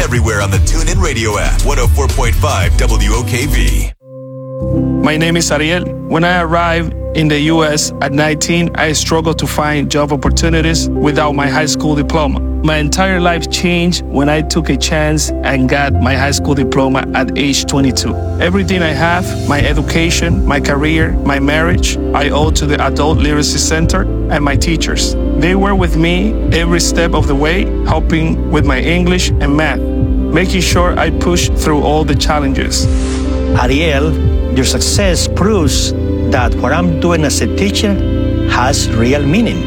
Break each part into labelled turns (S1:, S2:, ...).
S1: everywhere on the TuneIn Radio app. 104.5 WOKV.
S2: My name is Ariel. When I arrived in the U.S. at 19, I struggled to find job opportunities without my high school diploma. My entire life changed when I took a chance and got my high school diploma at age 22. Everything I have, my education, my career, my marriage, I owe to the Adult Literacy Center and my teachers. They were with me every step of the way, helping with my English and math, making sure I pushed through all the challenges.
S3: Ariel, your success proves that what I'm doing as a teacher has real meaning.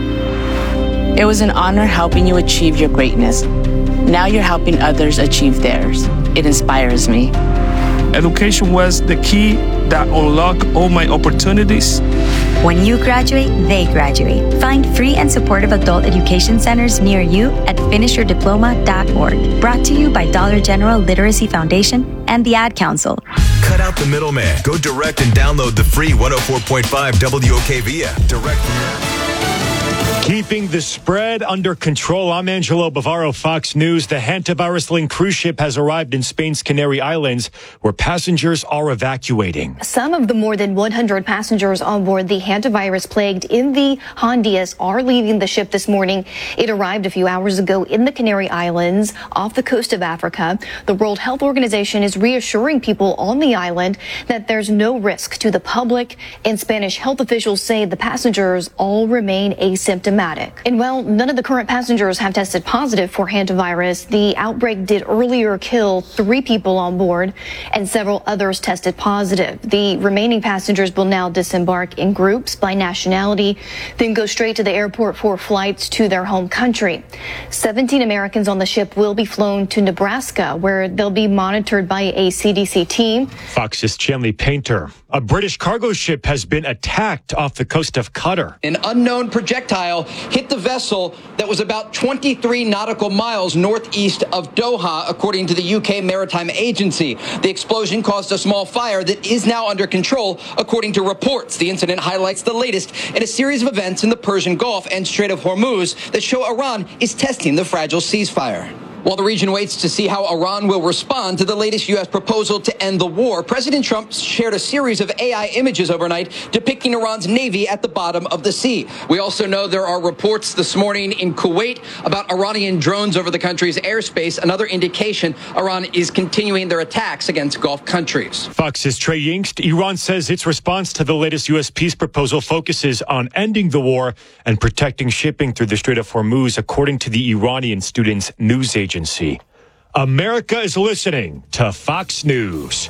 S4: It was an honor helping you achieve your greatness. Now you're helping others achieve theirs. It inspires me.
S2: Education was the key that unlocked all my opportunities.
S5: When you graduate, they graduate. Find free and supportive adult education centers near you at finishyourdiploma.org. Brought to you by Dollar General Literacy Foundation and the Ad Council.
S1: Cut out the middleman. Go direct and download the free 104.5 WOKV app. Direct from your app.
S6: Keeping the spread under control. I'm Angelo Bavaro, Fox News. The hantavirus-linked cruise ship has arrived in Spain's Canary Islands, where passengers are evacuating.
S7: Some of the more than 100 passengers on board the hantavirus-plagued in the Hondias are leaving the ship this morning. It arrived a few hours ago in the Canary Islands off the coast of Africa. The World Health Organization is reassuring people on the island that there's no risk to the public, and Spanish health officials say the passengers all remain asymptomatic. And while none of the current passengers have tested positive for hantavirus, the outbreak did earlier kill 3 people on board and several others tested positive. The remaining passengers will now disembark in groups by nationality, then go straight to the airport for flights to their home country. 17 Americans on the ship will be flown to Nebraska, where they'll be monitored by a CDC team.
S6: Fox's Chanley Painter. A British cargo ship has been attacked off the coast of Qatar.
S8: An unknown projectile hit the vessel that was about 23 nautical miles northeast of Doha, according to the UK Maritime Agency. The explosion caused a small fire that is now under control, according to reports. The incident highlights the latest in a series of events in the Persian Gulf and Strait of Hormuz that show Iran is testing the fragile ceasefire. While the region waits to see how Iran will respond to the latest U.S. proposal to end the war, President Trump shared a series of AI images overnight depicting Iran's navy at the bottom of the sea. We also know there are reports this morning in Kuwait about Iranian drones over the country's airspace, another indication Iran is continuing their attacks against Gulf countries.
S6: Fox's Trey Yingst. Iran says its response to the latest U.S. peace proposal focuses on ending the war and protecting shipping through the Strait of Hormuz, according to the Iranian Students News Agency. America is listening to Fox News.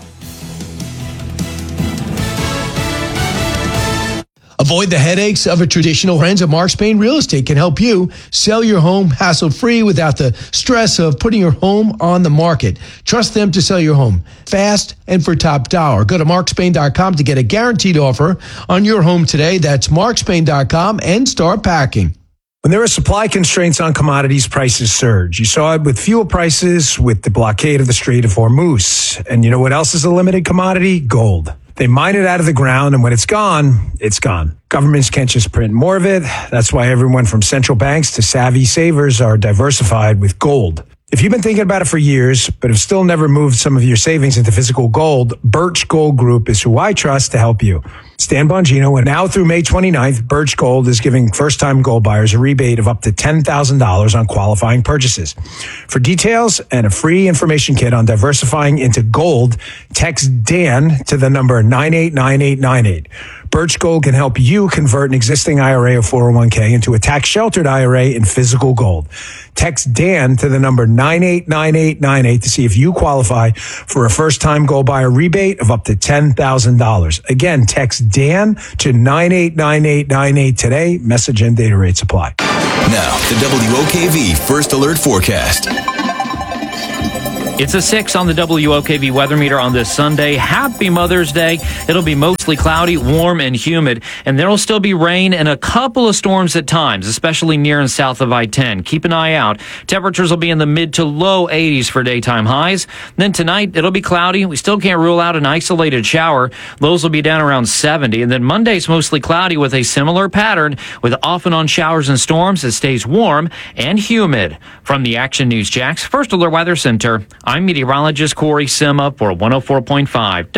S9: Avoid the headaches of a traditional friends of Mark Spain Real Estate can help you sell your home hassle-free without the stress of putting your home on the market. Trust them to sell your home fast and for top dollar. Go to markspain.com to get a guaranteed offer on your home today. That's markspain.com and start packing.
S10: When there are supply constraints on commodities, prices surge. You saw it with fuel prices, with the blockade of the Strait of Hormuz. And you know what else is a limited commodity? Gold. They mine it out of the ground, and when it's gone, it's gone. Governments can't just print more of it. That's why everyone from central banks to savvy savers are diversified with gold. If you've been thinking about it for years, but have still never moved some of your savings into physical gold, Birch Gold Group is who I trust to help you. Stan Bongino, and now through May 29th, Birch Gold is giving first-time gold buyers a rebate of up to $10,000 on qualifying purchases. For details and a free information kit on diversifying into gold, text Dan to the number 989898. Birch Gold can help you convert an existing IRA or 401k into a tax-sheltered IRA in physical gold. Text Dan to the number 989898 to see if you qualify for a first-time gold buyer rebate of up to $10,000. Again, text Dan to 989898 today. Message and data rates apply.
S1: Now, the WOKV First Alert Forecast.
S11: It's a 6 on the WOKV weather meter on this Sunday. Happy Mother's Day. It'll be mostly cloudy, warm, and humid, and there will still be rain and a couple of storms at times, especially near and south of I-10. Keep an eye out. Temperatures will be in the mid to low 80s for daytime highs. Then tonight, it'll be cloudy. We still can't rule out an isolated shower. Lows will be down around 70. And then Monday's mostly cloudy with a similar pattern with off and on showers and storms. It stays warm and humid. From the Action News Jax First Alert Weather Center, I'm meteorologist Corey Sima for 104.5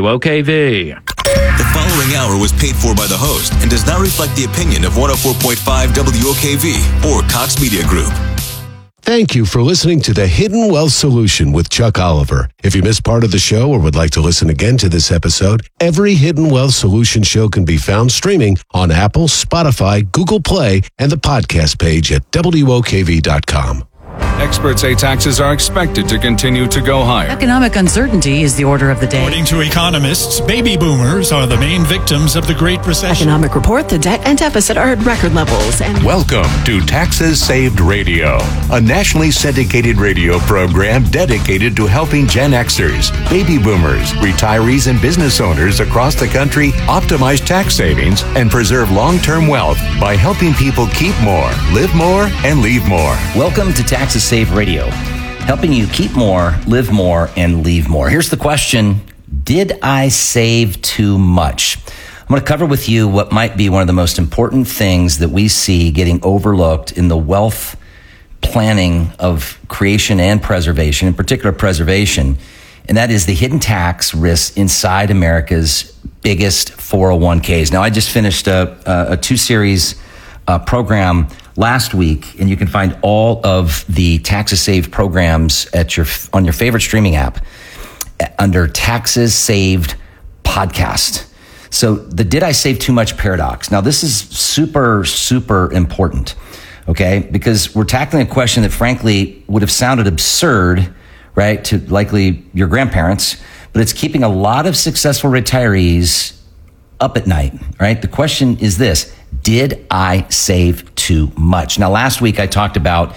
S11: WOKV.
S1: The following hour was paid for by the host and does not reflect the opinion of 104.5 WOKV or Cox Media Group.
S12: Thank you for listening to The Hidden Wealth Solution with Chuck Oliver. If you missed part of the show or would like to listen again to this episode, every Hidden Wealth Solution show can be found streaming on Apple, Spotify, Google Play, and the podcast page at WOKV.com.
S13: Experts say taxes are expected to continue to go higher.
S14: Economic uncertainty is the order of the day.
S15: According to economists, baby boomers are the main victims of the Great Recession.
S14: Economic report, the debt and deficit are at record levels.
S16: Welcome to Taxes Saved Radio, a nationally syndicated radio program dedicated to helping Gen Xers, baby boomers, retirees, and business owners across the country optimize tax savings and preserve long-term wealth by helping people keep more, live more, and leave more.
S17: Welcome to Taxes Saved Radio, helping you keep more, live more, and leave more. Here's the question: did I save too much? I'm going to cover with you what might be one of the most important things that we see getting overlooked in the wealth planning of creation and preservation, in particular preservation, and that is the hidden tax risks inside America's biggest 401ks. Now, I just finished a two-series program last week, and you can find all of the Taxes Saved programs on your favorite streaming app under Taxes Saved Podcast. So the Did I Save Too Much paradox. Now, this is super, super important, okay? Because we're tackling a question that frankly would have sounded absurd, right, to likely your grandparents, but it's keeping a lot of successful retirees up at night, right? The question is this: did I save too much? Now, last week I talked about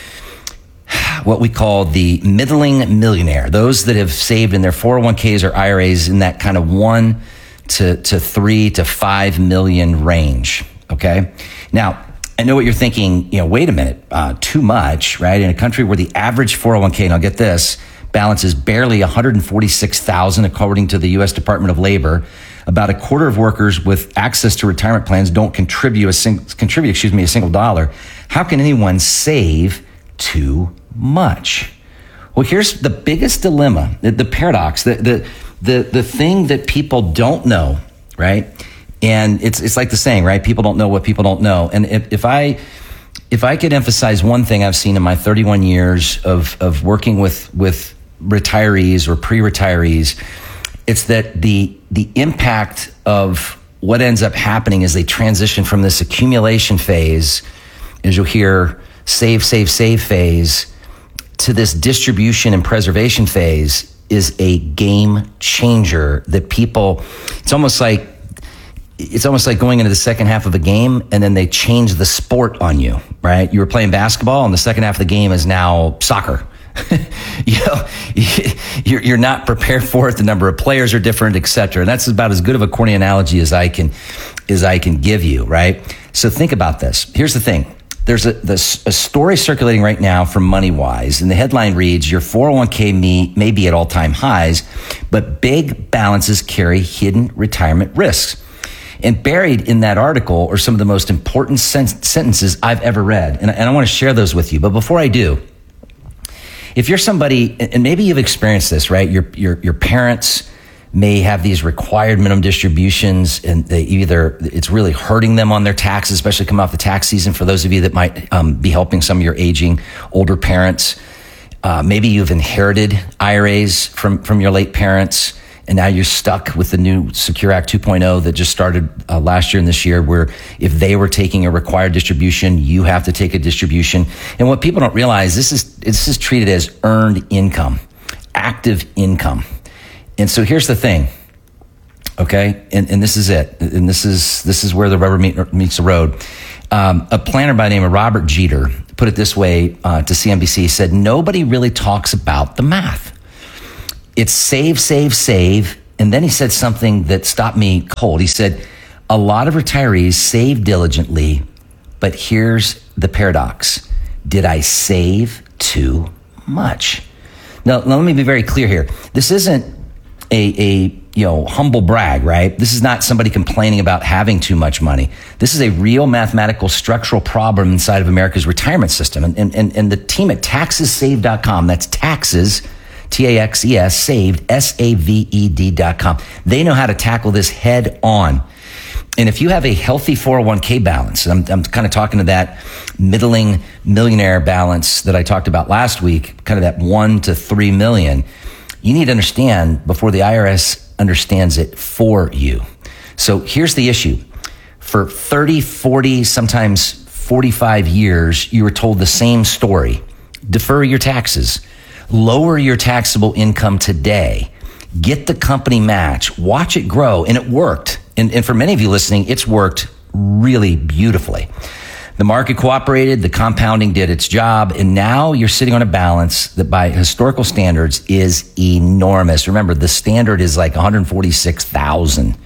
S17: what we call the middling millionaire, those that have saved in their 401ks or IRAs in that kind of 1 to 3 to 5 million range, okay? Now, I know what you're thinking, wait a minute, too much, right? In a country where the average 401k, now get this, balance is barely $146,000 according to the U.S. Department of Labor. About a quarter of workers with access to retirement plans don't contribute a single dollar. How can anyone save too much? Well, here's the biggest dilemma, the paradox, the thing that people don't know, right? And it's like the saying, right? People don't know what people don't know. And if I could emphasize one thing I've seen in my 31 years of working with retirees or pre-retirees, it's that the impact of what ends up happening as they transition from this accumulation phase, as you'll hear, save phase, to this distribution and preservation phase is a game changer that people, it's almost like going into the second half of a game and then they change the sport on you, right? You were playing basketball and the second half of the game is now soccer. You're not prepared for it. The number of players are different, et cetera. And that's about as good of a corny analogy as I can give you, right? So think about this. Here's the thing. There's a story circulating right now from MoneyWise, and the headline reads, your 401k may be at all-time highs, but big balances carry hidden retirement risks. And buried in that article are some of the most important sentences I've ever read. And I want to share those with you. But before I do, if you're somebody, and maybe you've experienced this, right? Your parents may have these required minimum distributions, and it's really hurting them on their taxes, especially coming off the tax season. For those of you that might be helping some of your aging older parents, maybe you've inherited IRAs from your late parents, and now you're stuck with the new Secure Act 2.0 that just started last year and this year, where if they were taking a required distribution, you have to take a distribution. And what people don't realize, this is treated as earned income, active income. And so here's the thing, okay? And this is it. And this is where the rubber meets the road. A planner by the name of Robert Jeter put it this way to CNBC. He said, nobody really talks about the math. It's save, save, save. And then he said something that stopped me cold. He said, a lot of retirees save diligently, but here's the paradox. Did I save too much? Now, let me be very clear here. This isn't a humble brag, right? This is not somebody complaining about having too much money. This is a real mathematical structural problem inside of America's retirement system. And the team at taxessaved.com, that's taxes, T-A-X-E-S, saved, S-A-V-E-D.com. They know how to tackle this head on. And if you have a healthy 401k balance, and I'm kind of talking to that middling millionaire balance that I talked about last week, kind of that 1 to 3 million, you need to understand before the IRS understands it for you. So here's the issue. For 30, 40, sometimes 45 years, you were told the same story. Defer your taxes. Lower your taxable income today. Get the company match. Watch it grow. And it worked. And for many of you listening, it's worked really beautifully. The market cooperated, the compounding did its job, and now you're sitting on a balance that by historical standards is enormous. Remember, the standard is like 146,000.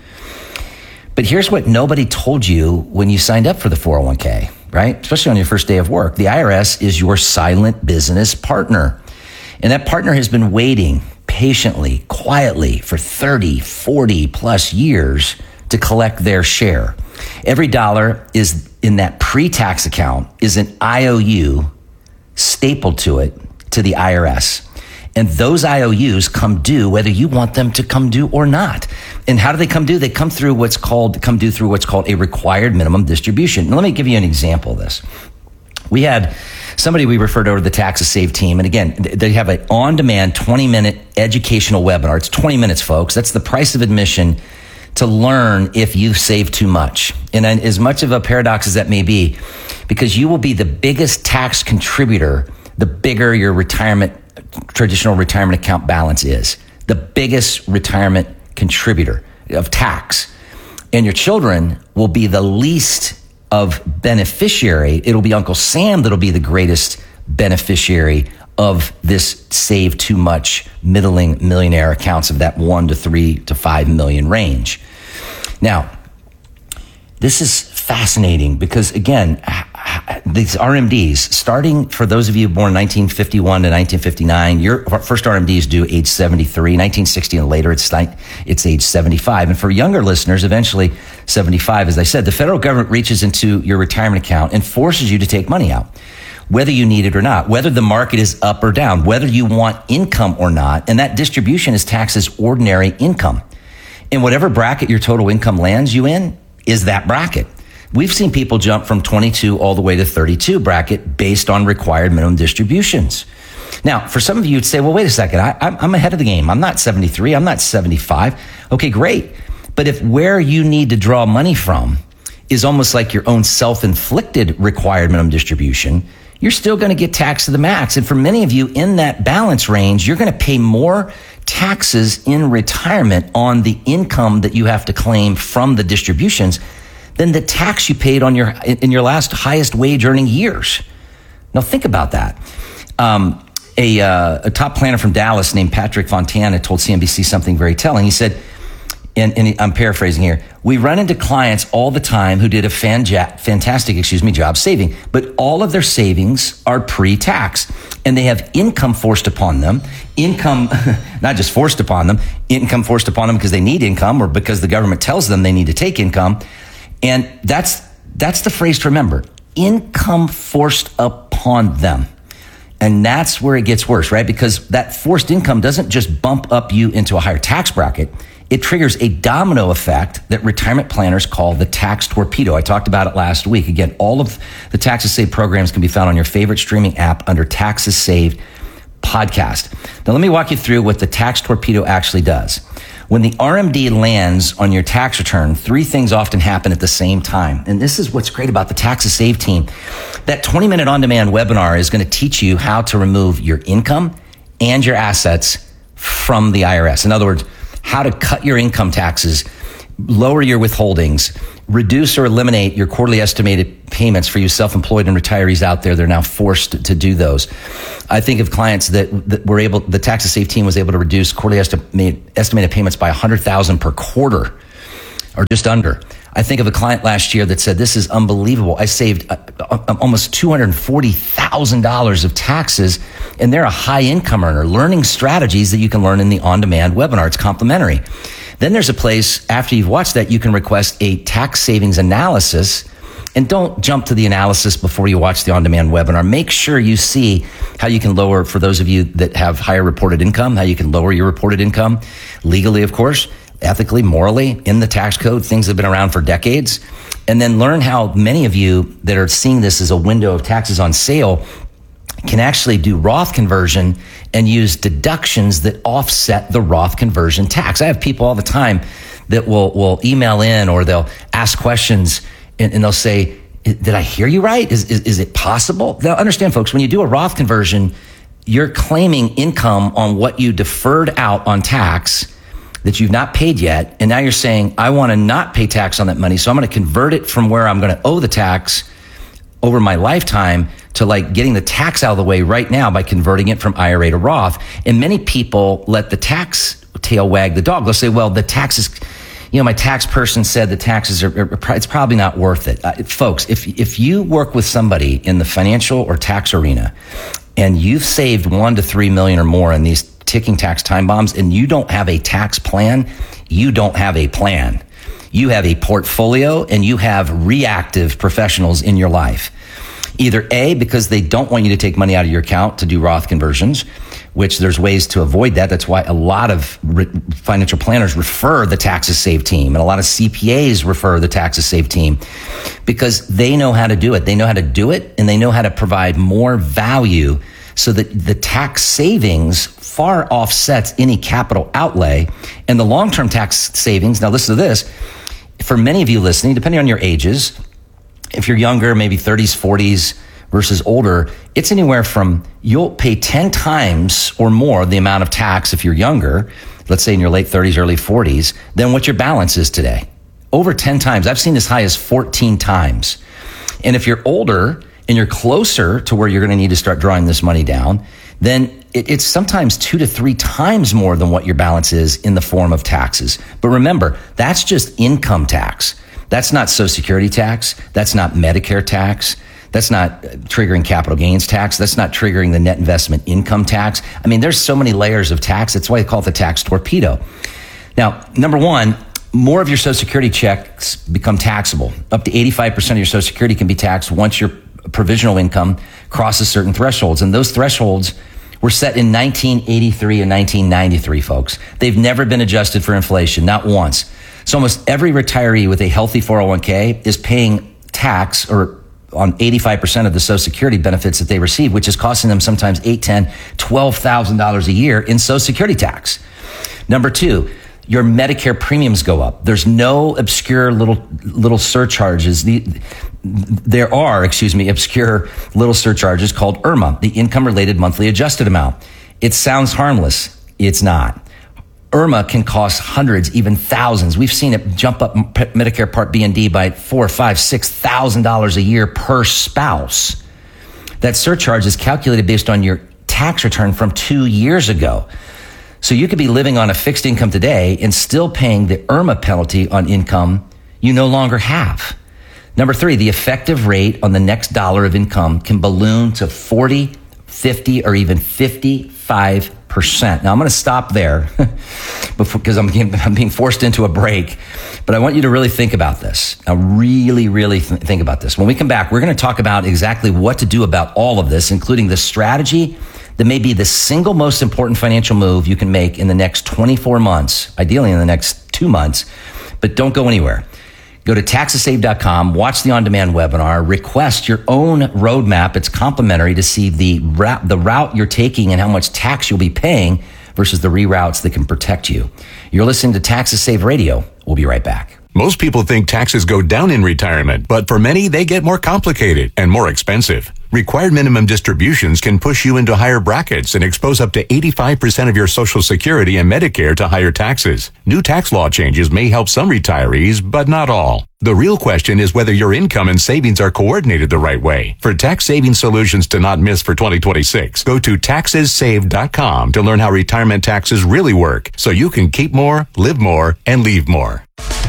S17: But here's what nobody told you when you signed up for the 401k, right? Especially on your first day of work. The IRS is your silent business partner. And that partner has been waiting patiently, quietly for 30, 40 plus years to collect their share. Every dollar is in that pre-tax account is an IOU stapled to it to the IRS. And those IOUs come due whether you want them to come due or not. And how do they come due? They come due through what's called a required minimum distribution. Now, let me give you an example of this. We had somebody we referred over to the Taxes Saved team. And again, they have an on-demand 20-minute educational webinar. It's 20 minutes, folks. That's the price of admission to learn if you've saved too much. And as much of a paradox as that may be, because you will be the biggest tax contributor, the bigger your traditional retirement account balance is. The biggest retirement contributor of tax. And your children will be the least of beneficiary. It'll be Uncle Sam that'll be the greatest beneficiary of this save too much middling millionaire accounts of that 1 to 3 to 5 million range. Now, this is fascinating because again, these RMDs, starting for those of you born 1951 to 1959, your first RMD is due age 73, 1960 and later it's age 75. And for younger listeners, eventually 75, as I said, the federal government reaches into your retirement account and forces you to take money out, whether you need it or not, whether the market is up or down, whether you want income or not. And that distribution is taxed as ordinary income. And whatever bracket your total income lands you in is that bracket. We've seen people jump from 22 all the way to 32 bracket based on required minimum distributions. Now, for some of you, you'd say, well, wait a second. I'm ahead of the game. I'm not 73. I'm not 75. Okay, great. But if where you need to draw money from is almost like your own self-inflicted required minimum distribution, you're still going to get taxed to the max. And for many of you in that balance range, you're going to pay more taxes in retirement on the income that you have to claim from the distributions than the tax you paid on in your last highest wage earning years. Now think about that. A top planner from Dallas named Patrick Fontana told CNBC something very telling. He said, and I'm paraphrasing here, we run into clients all the time who did a fantastic job saving, but all of their savings are pre-tax and they have income forced upon them. Income, not just forced upon them, income forced upon them because they need income or because the government tells them they need to take income. And that's the phrase to remember. Income forced upon them. And that's where it gets worse, right? Because that forced income doesn't just bump up you into a higher tax bracket. It triggers a domino effect that retirement planners call the tax torpedo. I talked about it last week. Again, all of the Taxes Saved programs can be found on your favorite streaming app under Taxes Saved Podcast. Now, let me walk you through what the tax torpedo actually does. When the RMD lands on your tax return, three things often happen at the same time. And this is what's great about the Taxes Saved team. That 20-minute on-demand webinar is going to teach you how to remove your income and your assets from the IRS. In other words, how to cut your income taxes, lower your withholdings, reduce or eliminate your quarterly estimated payments for you self-employed and retirees out there. They're now forced to do those. I think of clients that were able, the Tax to Save team was able to reduce quarterly estimated payments by $100,000 per quarter, or just under. I think of a client last year that said, this is unbelievable. I saved almost $240,000 of taxes, and they're a high income earner, learning strategies that you can learn in the on-demand webinar. It's complimentary. Then there's a place, after you've watched that, you can request a tax savings analysis. And don't jump to the analysis before you watch the on-demand webinar. Make sure you see how you can lower, for those of you that have higher reported income, how you can lower your reported income legally, of course, ethically, morally, in the tax code, things that have been around for decades. And then learn how many of you that are seeing this as a window of taxes on sale can actually do Roth conversion and use deductions that offset the Roth conversion tax. I have people all the time that will email in, or they'll ask questions and they'll say, did I hear you right? Is it possible? Now, understand, folks, when you do a Roth conversion, you're claiming income on what you deferred out on tax that you've not paid yet. And now you're saying, I want to not pay tax on that money, so I'm going to convert it from where I'm going to owe the tax over my lifetime to like getting the tax out of the way right now by converting it from IRA to Roth. And many people let the tax tail wag the dog. They'll say, well, the taxes, my tax person said the taxes it's probably not worth it. Folks, if you work with somebody in the financial or tax arena and you've saved $1 to $3 million or more in these ticking tax time bombs, and you don't have a tax plan, you don't have a plan. You have a portfolio, and you have reactive professionals in your life. Either A, because they don't want you to take money out of your account to do Roth conversions, which there's ways to avoid that. That's why a lot of financial planners refer the Tax to Save team, and a lot of CPAs refer the Tax to Save team, because they know how to do it. They know how to do it, and they know how to provide more value so that the tax savings far offsets any capital outlay. And the long-term tax savings, now listen to this, for many of you listening, depending on your ages, if you're younger, maybe 30s, 40s versus older, it's anywhere from, you'll pay 10 times or more the amount of tax if you're younger, let's say in your late 30s, early 40s, than what your balance is today. Over 10 times. I've seen as high as 14 times. And if you're older and you're closer to where you're going to need to start drawing this money down, then it's sometimes 2 to 3 times more than what your balance is in the form of taxes. But remember, that's just income tax. That's not Social Security tax. That's not Medicare tax. That's not triggering capital gains tax. That's not triggering the net investment income tax. I mean, there's so many layers of tax. That's why they call it the tax torpedo. Now, number one, more of your Social Security checks become taxable. Up to 85% of your Social Security can be taxed once your provisional income crosses certain thresholds. And those thresholds were set in 1983 and 1993, folks. They've never been adjusted for inflation, not once. So almost every retiree with a healthy 401k is paying tax or on 85% of the Social Security benefits that they receive, which is costing them sometimes $8,000, $10,000, $12,000 a year in Social Security tax. Number two, your Medicare premiums go up. There's no obscure little surcharges. There are obscure little surcharges called IRMA, the income-related monthly adjusted amount. It sounds harmless. It's not. IRMA can cost hundreds, even thousands. We've seen it jump up Medicare Part B and D by $4,000, $5,000, $6,000 a year per spouse. That surcharge is calculated based on your tax return from 2 years ago. So you could be living on a fixed income today and still paying the IRMA penalty on income you no longer have. Number three, the effective rate on the next dollar of income can balloon to 40, 50, or even 55%. Now, I'm going to stop there because I'm being forced into a break. But I want you to really think about this. Now, really think about this. When we come back, we're going to talk about exactly what to do about all of this, including the strategy that may be the single most important financial move you can make in the next 24 months, ideally in the next 2 months. But don't go anywhere. Go to taxtosave.com, watch the on-demand webinar, request your own roadmap. It's complimentary to see the route you're taking and how much tax you'll be paying versus the reroutes that can protect you. You're listening to Tax to Save Radio. We'll be right back.
S16: Most people think taxes go down in retirement, but for many, they get more complicated and more expensive. Required minimum distributions can push you into higher brackets and expose up to 85% of your Social Security and Medicare to higher taxes. New tax law changes may help some retirees, but not all. The real question is whether your income and savings are coordinated the right way. For tax saving solutions to not miss for 2026, go to taxessaved.com to learn how retirement taxes really work so you can keep more, live more, and leave more.